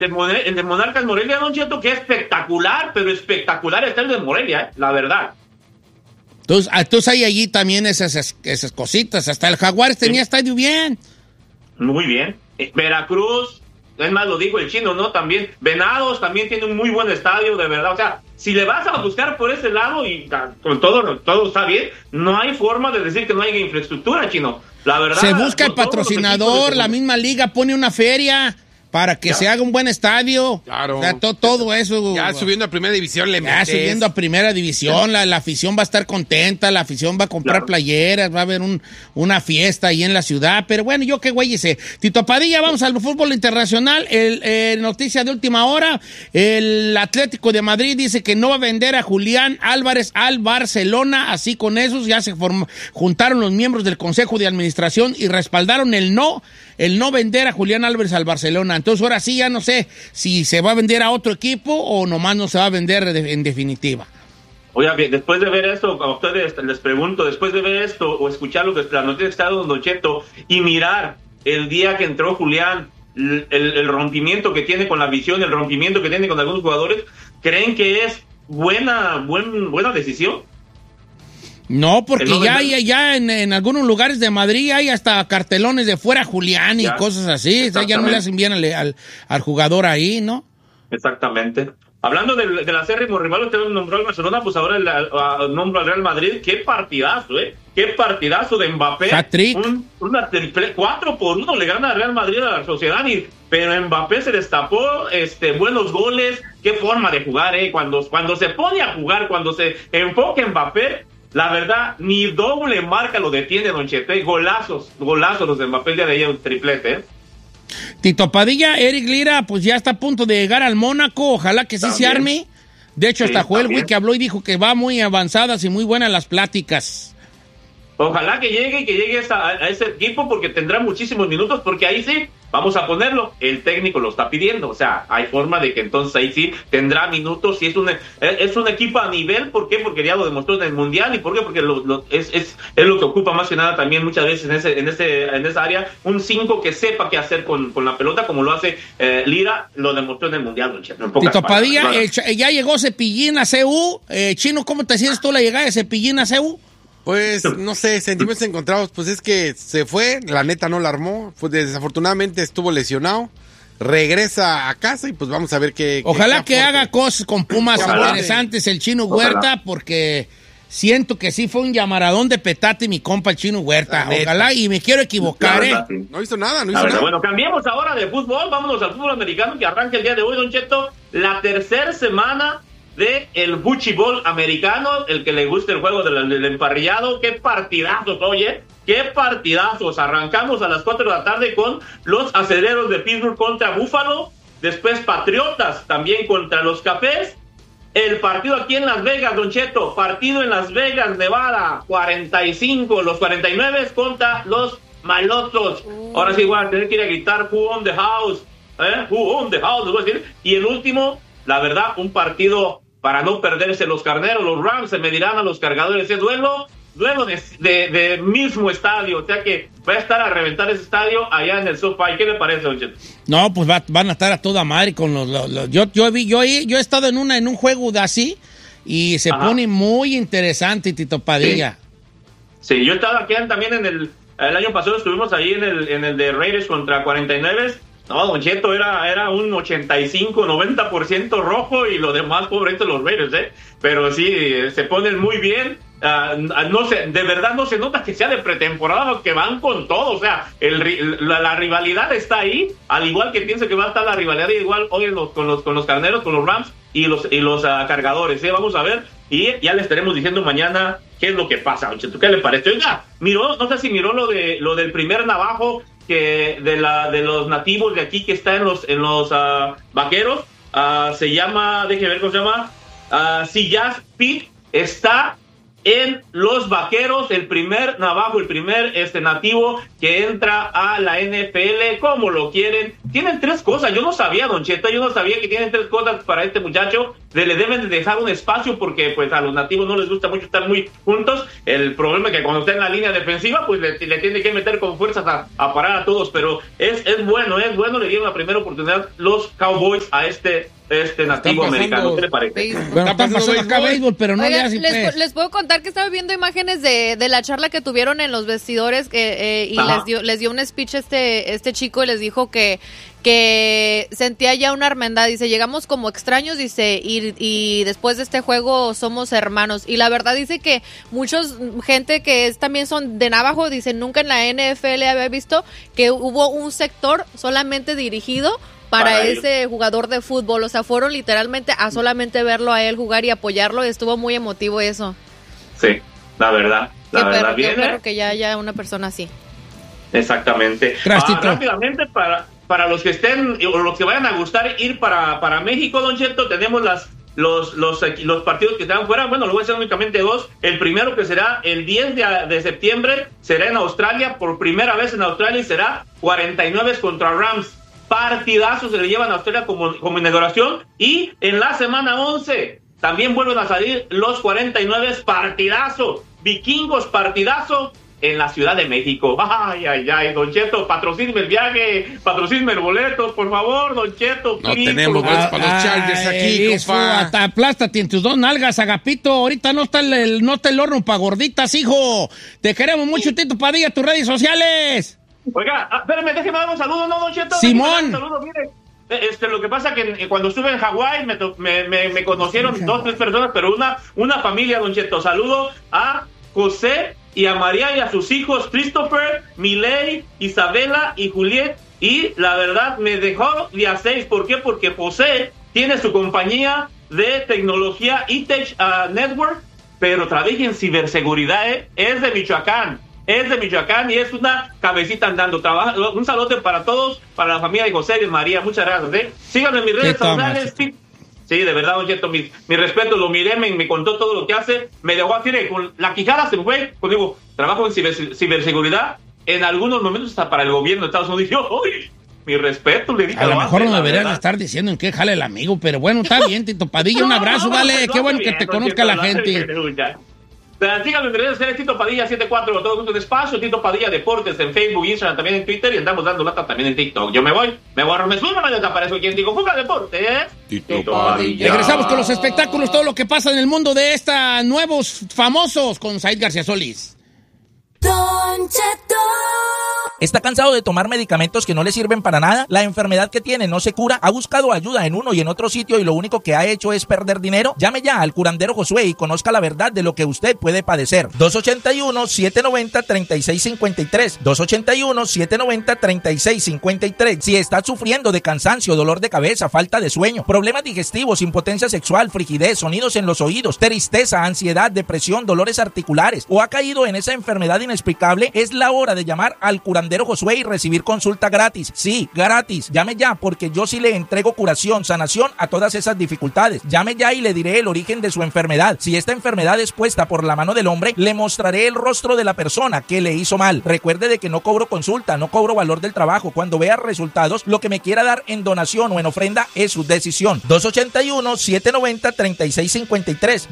el de Monarcas Morelia, Don Cheto, que es espectacular, pero espectacular está el de Morelia, la verdad. Entonces hay allí también esas cositas. Hasta el Jaguares tenía estadio bien. Muy bien. Veracruz, es más, lo dijo el Chino, ¿no? También Venados también tiene un muy buen estadio, de verdad. O sea, si le vas a buscar por ese lado y con todo está bien, no hay forma de decir que no haya infraestructura, Chino. La verdad. Se busca el patrocinador, la misma liga pone una feria para que se haga un buen estadio. Claro. O sea, todo eso. Ya subiendo a primera división le metes. Ya subiendo a primera división, la afición va a estar contenta, la afición va a comprar playeras, va a haber una fiesta ahí en la ciudad. Pero bueno, yo qué güey sé. Tito Padilla, vamos al fútbol internacional. Noticia de última hora, el Atlético de Madrid dice que no va a vender a Julián Álvarez al Barcelona. Así con esos ya se juntaron los miembros del Consejo de Administración y respaldaron el no vender a Julián Álvarez al Barcelona. Entonces ahora sí ya no sé si se va a vender a otro equipo o nomás no se va a vender en definitiva. Oiga, después de ver esto, a ustedes les pregunto, después de ver esto o escuchar lo que la noticia está dando Don Cheto y mirar el día que entró Julián, el rompimiento que tiene con la visión, el rompimiento que tiene con algunos jugadores, ¿creen que es buena decisión? No, porque ya en algunos lugares de Madrid hay hasta cartelones de fuera Julián y cosas así. O sea, ya no le hacen bien al jugador ahí, ¿no? Exactamente. Hablando del acérrimo rival, usted nombró al Barcelona, pues ahora nombro al Real Madrid. ¡Qué partidazo, qué partidazo de Mbappé! Hat-trick. Una triple, 4-1 le gana al Real Madrid a la Sociedad, pero Mbappé se destapó, buenos goles, qué forma de jugar, cuando se pone a jugar, cuando se enfoca Mbappé, la verdad, ni doble marca lo detiene, Don Cheto. Golazos los de Mbappé el día de ayer, un triplete, Tito Padilla, Eric Lira, pues ya está a punto de llegar al Mónaco. Ojalá que sí se arme. De hecho, hasta Joel güey que habló y dijo que va muy avanzadas y muy buenas las pláticas. Ojalá que llegue a ese equipo porque tendrá muchísimos minutos, porque ahí sí, vamos a ponerlo, el técnico lo está pidiendo, o sea, hay forma de que entonces ahí sí tendrá minutos y es un equipo a nivel. ¿Por qué? Porque ya lo demostró en el Mundial. ¿Y por qué? Porque es lo que ocupa más que nada también muchas veces en esa área, un 5 que sepa qué hacer con la pelota, como lo hace Lira, lo demostró en el Mundial, Don Cheto. Tito Padilla, ya llegó Cepillín a CU. Chino, ¿cómo te sientes tú la llegada de Cepillín a CU? Pues, no sé, sentimientos encontrados. Pues es que se fue, la neta no la armó. Pues desafortunadamente estuvo lesionado. Regresa a casa y pues vamos a ver qué... Ojalá que haga cosas con Pumas interesantes el Chino Huerta, porque siento que sí fue un llamaradón de petate mi compa el Chino Huerta. Ojalá, y me quiero equivocar, Sí. No hizo nada. Bueno, cambiemos ahora de fútbol, vámonos al fútbol americano que arranca el día de hoy, Don Cheto, la tercera semana de el buchibol americano, el que le guste el juego del emparrillado. Qué partidazos, oye, qué partidazos. Arrancamos a las 4 de la tarde con los Acereros de Pittsburgh contra Buffalo, después Patriotas también contra los Cafés. El partido aquí en Las Vegas, Don Cheto, partido en Las Vegas, Nevada, 45, los 49 contra los Malosos. Ahora sí voy a tener que ir a gritar Who on the house, Who on the house, les voy a decir. Y el último, la verdad, un partido para no perderse los carneros, los Rams se medirán a los Cargadores. Ese duelo de mismo estadio, o sea que va a estar a reventar ese estadio allá en el SoFi. ¿Qué le parece, Don Cheto? No, pues van a estar a toda madre con los yo he estado en un juego de así y se pone muy interesante, Tito Padilla. Sí, yo estaba aquí también en el año pasado, estuvimos ahí en el de Raiders contra 49. No, Don Cheto, era un 85-90% rojo y lo demás, pobrecitos los Raiders, Pero sí, se ponen muy bien. No sé, de verdad no se nota que sea de pretemporada, que van con todo. O sea, la rivalidad está ahí, al igual que pienso que va a estar la rivalidad igual hoy con los Carneros, con los Rams y los Cargadores. Vamos a ver y ya le estaremos diciendo mañana qué es lo que pasa, Don Cheto. ¿Qué le parece? Oiga, no sé si miró lo del primer navajo que de los nativos de aquí que está en los Vaqueros. Se llama, déjeme ver cómo se llama, Sillaz Pete, está en los Vaqueros, el primer navajo, el primer nativo que entra a la NFL, como lo quieren. Tienen 3 cosas, yo no sabía, Don Cheto, yo no sabía que tienen 3 cosas para este muchacho. Le deben de dejar un espacio porque pues a los nativos no les gusta mucho estar muy juntos. El problema es que cuando está en la línea defensiva, pues le tiene que meter con fuerzas a parar a todos, pero es bueno, le dieron la primera oportunidad los Cowboys a este nativo americano. ¿Qué le parece? Bueno, están pasando acá béisbol, pero no. Oigan, les puedo contar que estaba viendo imágenes de la charla que tuvieron en los vestidores y les dio un speech este chico y les dijo que sentía ya una hermandad. Dice, llegamos como extraños, dice, y después de este juego somos hermanos. Y la verdad dice que gente que también son de Navajo, dice, nunca en la NFL había visto que hubo un sector solamente dirigido para ese jugador de fútbol. O sea, fueron literalmente a solamente verlo a él jugar y apoyarlo, y estuvo muy emotivo eso. Sí, la verdad. Qué perro que ya haya una persona así. Exactamente. Rápidamente, para los que estén o los que vayan a gustar ir para México, Don Cheto, tenemos los partidos que están fuera. Bueno, lo voy a hacer únicamente 2. El primero, que será el 10 de septiembre, será en Australia, por primera vez en Australia, y será 49 contra Rams. Partidazo, se le llevan a Australia como inauguración. Y en la semana 11 también vuelven a salir los 49, partidazo. Vikingos, partidazo en la Ciudad de México. Ay, Don Cheto, patrocíneme el viaje, patrocíneme el boleto, por favor, Don Cheto. No tenemos boletos para los Chargers aquí, compa. Aplástate en tus 2 nalgas, Agapito. Ahorita no está el horno para gorditas, hijo. Te queremos mucho, Tito Padilla, tus redes sociales. Oiga, espérame, déjeme dar un saludo, ¿no, Don Cheto? Simón. Saludo, mire. Lo que pasa que cuando estuve en Hawái me conocieron 2-3 personas, pero una familia, Don Cheto. Saludo a José y a María y a sus hijos Christopher, Miley, Isabela y Juliet. Y la verdad me dejó día 6. ¿Por qué? Porque José tiene su compañía de tecnología eTech Network, pero trabaja en ciberseguridad, es de Michoacán. Y es una cabecita andando. Un saludo para todos, para la familia de José y de María. Muchas gracias. Síganme en mis redes sociales. Sí, de verdad, Don Cheto, mi respeto, lo miré, me contó todo lo que hace, me dejó así, con la quijada se me fue, pues digo, trabajo en ciberseguridad, en algunos momentos hasta para el gobierno de Estados Unidos. ¡Uy! Mi respeto, le dije. A lo mejor no deberían estar diciendo en qué jale el amigo, pero bueno, está bien, Tito Padilla, un abrazo, vale, qué bueno que te conozca la gente. Síganme en redes sociales, Tito Padilla 74, todo junto en espacio, Tito Padilla Deportes en Facebook, Instagram, también en Twitter, y andamos dando lata también en TikTok. Yo me subo, me desaparezco. ¿Quién digo? Fuga Deportes. Tito Padilla. Regresamos con los espectáculos, todo lo que pasa en el mundo de esta nuevos famosos con Said García Solís. Don Cheto. ¿Está cansado de tomar medicamentos que no le sirven para nada? ¿La enfermedad que tiene no se cura? ¿Ha buscado ayuda en uno y en otro sitio y lo único que ha hecho es perder dinero? Llame ya al curandero Josué y conozca la verdad de lo que usted puede padecer. 281-790-3653. 281-790-3653. Si está sufriendo de cansancio, dolor de cabeza, falta de sueño, problemas digestivos, impotencia sexual, frigidez, sonidos en los oídos, tristeza, ansiedad, depresión, dolores articulares, o ha caído en esa enfermedad inexplicable, es la hora de llamar al curandero Josué y recibir consulta gratis. Sí, gratis. Llame ya, porque yo sí le entrego curación, sanación a todas esas dificultades. Llame ya y le diré el origen de su enfermedad. Si esta enfermedad es puesta por la mano del hombre, le mostraré el rostro de la persona que le hizo mal. Recuerde de que no cobro consulta, no cobro valor del trabajo. Cuando vea resultados, lo que me quiera dar en donación o en ofrenda es su decisión. 281-790-3653.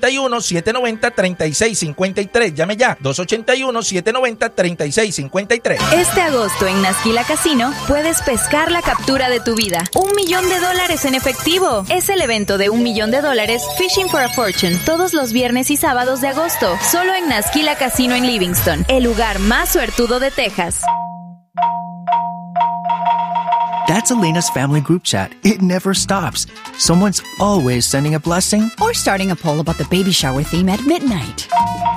281-790-3653. Llame ya. 281-790-3653. Este agosto en Nasquila Casino puedes pescar la captura de tu vida. $1 million en efectivo. Es el evento de $1 million Fishing for a Fortune todos los viernes y sábados de agosto. Solo en Nasquila Casino en Livingston, el lugar más suertudo de Texas. That's Elena's family group chat. It never stops. Someone's always sending a blessing or starting a poll about the baby shower theme at midnight.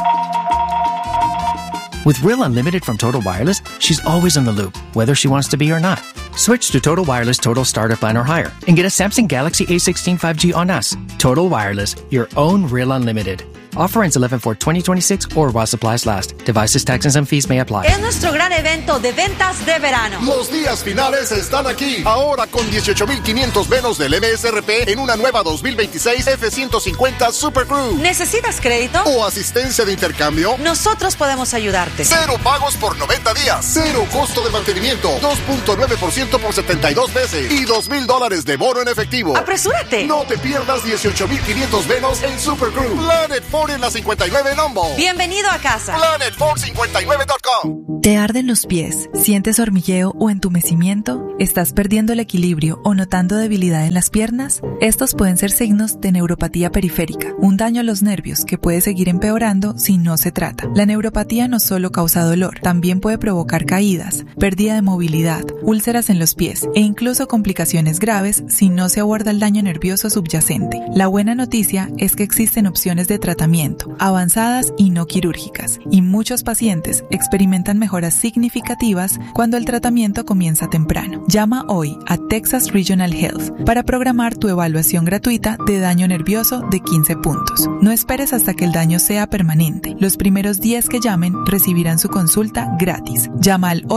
With Real Unlimited from Total Wireless, she's always in the loop, whether she wants to be or not. Switch to Total Wireless Total Starter Plan or higher and get a Samsung Galaxy A16 5G on us. Total Wireless, your own Real Unlimited. Offer ends 11/4/2026 or while supplies last. Devices, taxes, and fees may apply. Es nuestro gran evento de ventas de verano. Los días finales están aquí. Ahora con 18,500 menos del MSRP en una nueva 2026 F-150 Super Crew. ¿Necesitas crédito? ¿O asistencia de intercambio? Nosotros podemos ayudarte. 0 pagos por 90 días. 0 costo de mantenimiento. 2.9% por 72 meses. Y $2,000 de bono en efectivo. ¡Apresúrate! No te pierdas 18,500 menos en Super Crew. Planet Ford en la 59 en Humboldt. Bienvenido a casa. PlanetFord59.com. ¿Te arden los pies? ¿Sientes hormigueo o entumecimiento? ¿Estás perdiendo el equilibrio o notando debilidad en las piernas? Estos pueden ser signos de neuropatía periférica, un daño a los nervios que puede seguir empeorando si no se trata. La neuropatía no solo causa dolor, también puede provocar caídas, pérdida de movilidad, úlceras en los pies e incluso complicaciones graves si no se aborda el daño nervioso subyacente. La buena noticia es que existen opciones de tratamiento, avanzadas y no quirúrgicas, y muchos pacientes experimentan mejoras significativas cuando el tratamiento comienza temprano. Llama hoy a Texas Regional Health para programar tu evaluación gratuita de daño nervioso de 15 puntos. No esperes hasta que el daño sea permanente. Los primeros 10 que llamen recibirán su consulta gratis. Llama al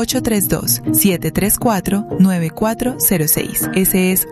832-734-9406. Ese es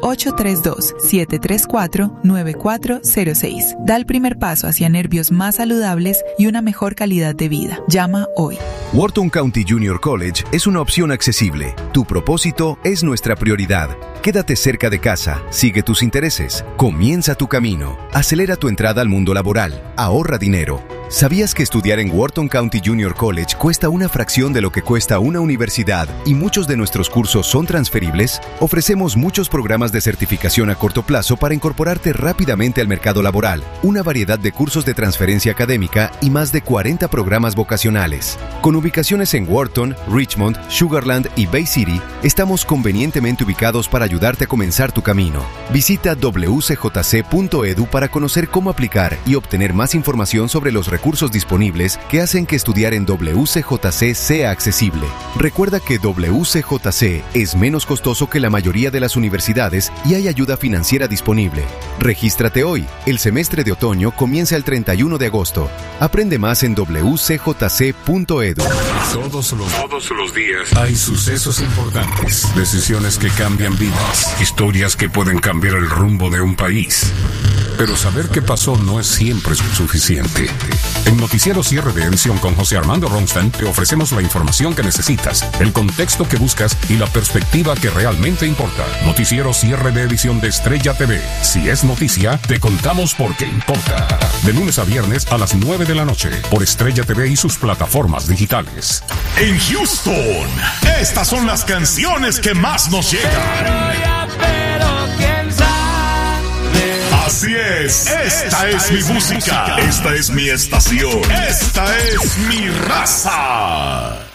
832-734-9406. Da el primer paso hacia nervios más saludables y una mejor calidad de vida. Llama hoy. Wharton County Junior College es una opción accesible. Tu propósito es nuestra prioridad. Quédate cerca de casa, sigue tus intereses, comienza tu camino, acelera tu entrada al mundo laboral, ahorra dinero. ¿Sabías que estudiar en Wharton County Junior College cuesta una fracción de lo que cuesta una universidad y muchos de nuestros cursos son transferibles? Ofrecemos muchos programas de certificación a corto plazo para incorporarte rápidamente al mercado laboral, una variedad de cursos de transferencia académica y más de 40 programas vocacionales. Con ubicaciones en Wharton, Richmond, Sugar Land y Bay City, estamos convenientemente ubicados para ayudarte a comenzar tu camino. Visita wcjc.edu para conocer cómo aplicar y obtener más información sobre los recursos disponibles que hacen que estudiar en WCJC sea accesible. Recuerda que WCJC es menos costoso que la mayoría de las universidades y hay ayuda financiera disponible. Regístrate hoy. El semestre de otoño comienza el 31 de agosto. Aprende más en wcjc.edu. Todos los días hay sucesos importantes, decisiones que cambian vidas, historias que pueden cambiar el rumbo de un país. Pero saber qué pasó no es siempre suficiente. En Noticiero Cierre de Edición con José Armando Ronstadt te ofrecemos la información que necesitas, el contexto que buscas y la perspectiva que realmente importa. Noticiero Cierre de Edición de Estrella TV. Si es noticia, te contamos por qué importa. De lunes a viernes a las 9 de la noche por Estrella TV y sus plataformas digitales. En Houston, estas son las canciones que más nos llegan. Así es, esta es mi música, esta es mi estación, esta es mi raza.